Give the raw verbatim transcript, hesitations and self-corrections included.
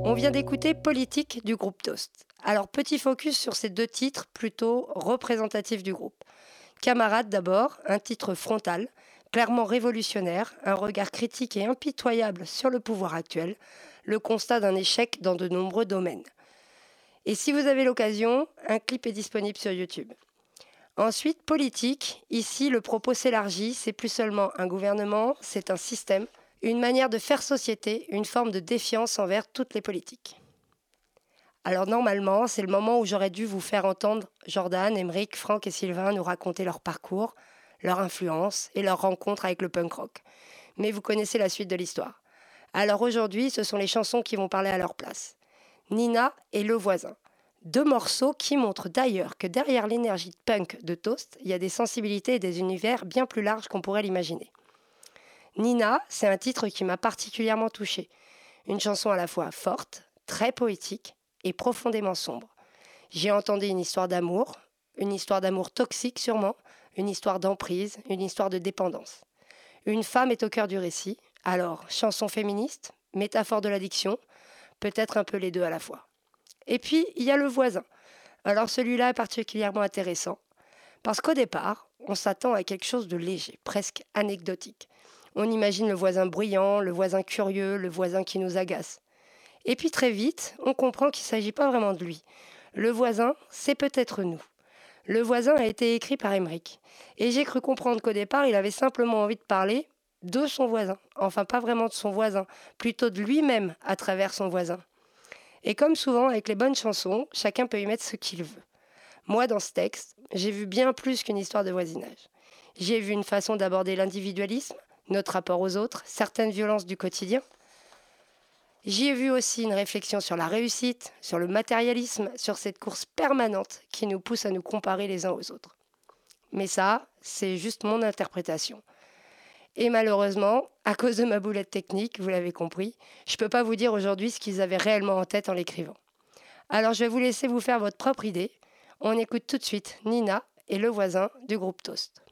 On vient d'écouter Politique du groupe Toast. Alors petit focus sur ces deux titres plutôt représentatifs du groupe. Camarade d'abord, un titre frontal, clairement révolutionnaire, un regard critique et impitoyable sur le pouvoir actuel, le constat d'un échec dans de nombreux domaines. Et si vous avez l'occasion, un clip est disponible sur YouTube. Ensuite, politique, ici le propos s'élargit, c'est plus seulement un gouvernement, c'est un système, une manière de faire société, une forme de défiance envers toutes les politiques. Alors normalement, c'est le moment où j'aurais dû vous faire entendre Jordan, Emeric, Franck et Sylvain nous raconter leur parcours, leur influence et leur rencontre avec le punk rock. Mais vous connaissez la suite de l'histoire. Alors aujourd'hui, ce sont les chansons qui vont parler à leur place. Nina et Le Voisin. Deux morceaux qui montrent d'ailleurs que derrière l'énergie punk de Toast, il y a des sensibilités et des univers bien plus larges qu'on pourrait l'imaginer. Nina, c'est un titre qui m'a particulièrement touchée. Une chanson à la fois forte, très poétique et profondément sombre. J'y ai entendu une histoire d'amour, une histoire d'amour toxique sûrement, une histoire d'emprise, une histoire de dépendance. Une femme est au cœur du récit, alors chanson féministe, métaphore de l'addiction, peut-être un peu les deux à la fois. Et puis, il y a Le Voisin. Alors celui-là est particulièrement intéressant, parce qu'au départ, on s'attend à quelque chose de léger, presque anecdotique. On imagine le voisin bruyant, le voisin curieux, le voisin qui nous agace. Et puis très vite, on comprend qu'il ne s'agit pas vraiment de lui. Le voisin, c'est peut-être nous. Le Voisin a été écrit par Emeric. Et j'ai cru comprendre qu'au départ, il avait simplement envie de parler de son voisin. Enfin, pas vraiment de son voisin, plutôt de lui-même à travers son voisin. Et comme souvent avec les bonnes chansons, chacun peut y mettre ce qu'il veut. Moi, dans ce texte, j'ai vu bien plus qu'une histoire de voisinage. J'ai vu une façon d'aborder l'individualisme, notre rapport aux autres, certaines violences du quotidien. J'y ai vu aussi une réflexion sur la réussite, sur le matérialisme, sur cette course permanente qui nous pousse à nous comparer les uns aux autres. Mais ça, c'est juste mon interprétation. Et malheureusement, à cause de ma boulette technique, vous l'avez compris, je ne peux pas vous dire aujourd'hui ce qu'ils avaient réellement en tête en l'écrivant. Alors je vais vous laisser vous faire votre propre idée. On écoute tout de suite Nina et Le Voisin du groupe Toast.